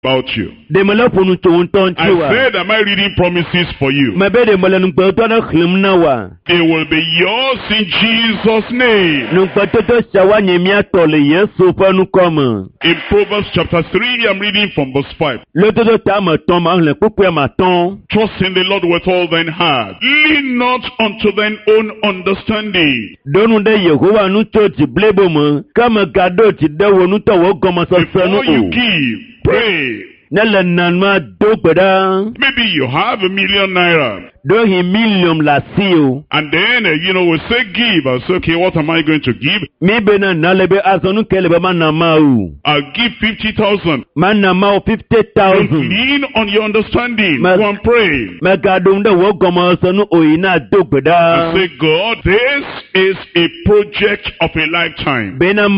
about you. I said, am I reading promises for you? They will be yours in Jesus' name. In Proverbs chapter 3, I'm reading from verse 5. Trust in the Lord with all thine heart. Lean not unto thine own understanding. Before you give, pray. Maybe you have $1 million. And then, we say give. I say, okay, what am I going to give? I'll give 50,000. Don't lean on your understanding. Go and pray. And say, God, this is a project of a lifetime.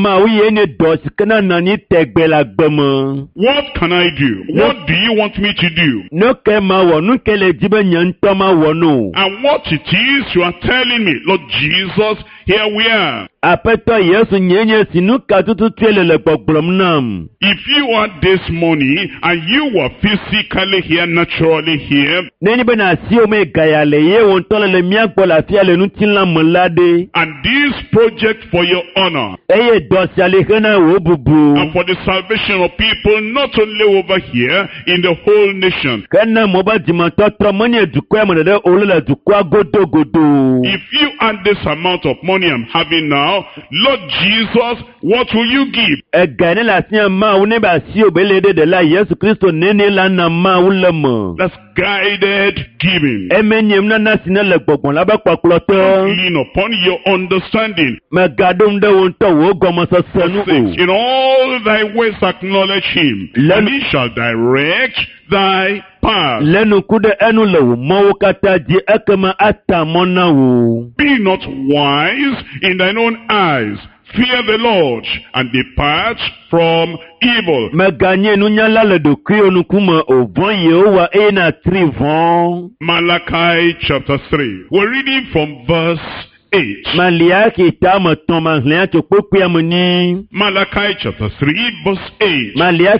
What can I do? What do you want me to do? And what it is you are telling me, Lord Jesus, here we are. If you want this money and you were physically here, naturally here, and this project for your honor and for the salvation of people not only over here, in the whole nation. If you add this amount of money I'm having now, Lord Jesus, what will you give? That's guided giving. Lean upon your understanding. In all thy ways acknowledge him, and he shall direct thy path. Be not wise in thine own eyes. Fear the Lord and depart from evil. Malachi chapter 3. We're reading from verse 8. Malachi chapter 3 verse 8.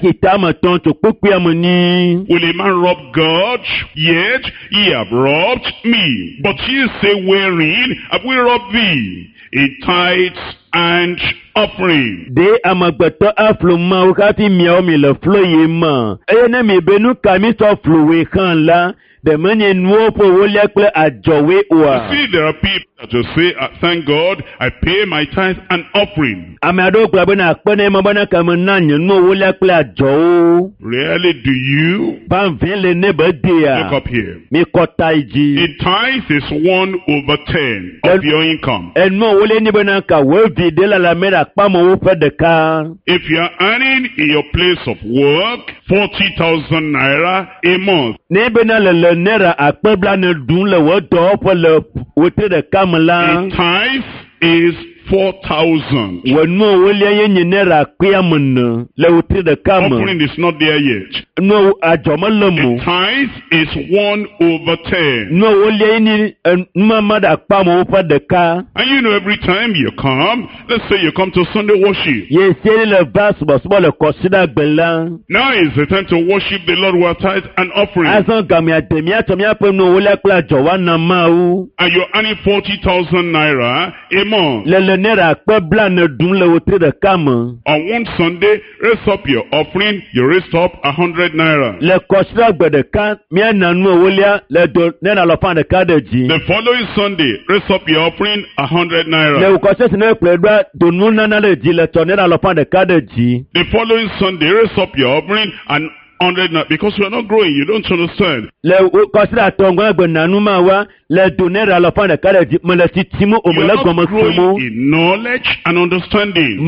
Will a man rob God? Yet ye have robbed me. But ye say, wherein have we robbed thee? In tithes and offering. See, there are people that will say, thank God, I pay my tithe and offering. Really, do you? Look up here. A tithe is 1/10 of your income. If you are earning in your place of work 40,000 naira a month, a tithe is 4,000. Offering is not there yet. The tithe is 1/10. And every time you come, let's say you come to Sunday worship. Now is the time to worship the Lord with tithe and offering. And you're earning 40,000 naira a month. On one Sunday, raise up your offering, you raise up 100 naira. The following Sunday, raise up your offering 100 naira. The following Sunday, raise up your offering and 100 naira. Because you are not growing, you don't understand. You are not growing in knowledge and understanding.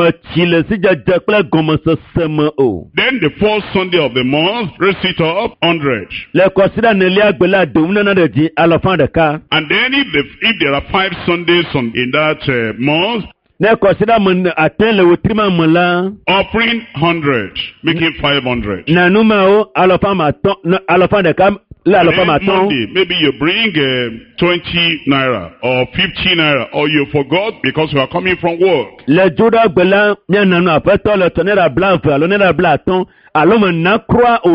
Then the fourth Sunday of the month, raise it up 100. And then if there are 5 Sundays in that month, offering 100, making 500. Monday, maybe you bring 20 naira or 50 naira, or you forgot because you are coming from work. aloma na kura